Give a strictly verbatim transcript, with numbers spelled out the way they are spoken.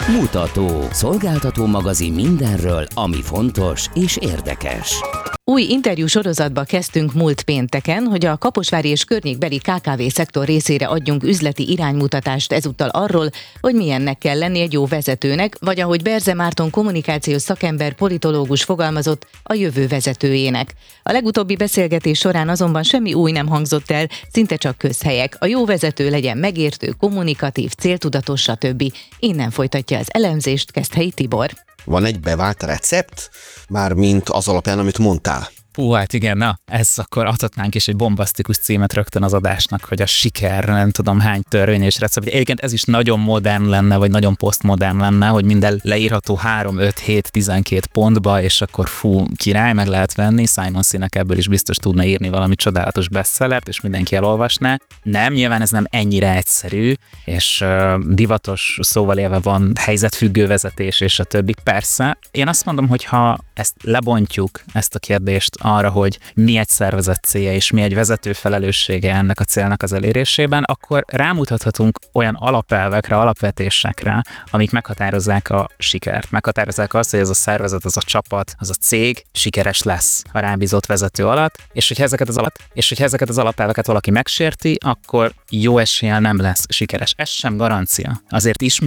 Mutató. Szolgáltató magazin mindenről, ami fontos és érdekes. Új interjú sorozatba kezdtünk múlt pénteken, hogy a kaposvári és környékbeli ká ká vé szektor részére adjunk üzleti iránymutatást ezúttal arról, hogy milyennek kell lenni egy jó vezetőnek, vagy ahogy Berze Márton kommunikációs szakember politológus fogalmazott, a jövő vezetőjének. A legutóbbi beszélgetés során azonban semmi új nem hangzott el, szinte csak közhelyek. A jó vezető legyen megértő, kommunikatív, céltudatos, stb. Innen folytatja az elemzést Keszthelyi Tibor. Van egy bevált recept, mármint az alapján, amit mondtál? Hú, hát igen, na, ez akkor adhatnánk is egy bombasztikus címet rögtön az adásnak, hogy a siker, nem tudom hány törvény és recept. Egyébként ez is nagyon modern lenne, vagy nagyon posztmodern lenne, hogy minden leírható három, öt, hét, tizenkét pontba, és akkor fú, király, meg lehet venni. Simon Sinek ebből is biztos tudna írni valami csodálatos bestsellert, és mindenki elolvasná. Nem, nyilván ez nem ennyire egyszerű, és uh, divatos szóval élve van helyzetfüggő vezetés, és a többi. Persze, én azt mondom, hogy ha ezt lebontjuk, ezt a kérdést arra, hogy mi egy szervezet célja és mi egy vezető felelőssége ennek a célnak az elérésében, akkor rámutathatunk olyan alapelvekre, alapvetésekre, amik meghatározzák a sikert. Meghatározzák azt, hogy ez a szervezet, az a csapat, az a cég sikeres lesz a rábízott vezető alatt, és hogyha ezeket az, alap, és hogyha ezeket az alapelveket valaki megsérti, akkor jó eséllyel nem lesz sikeres. Ez sem garancia. Azért is